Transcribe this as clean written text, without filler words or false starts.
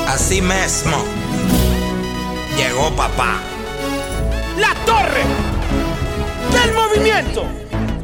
Así mismo llegó papá. La torre del movimiento.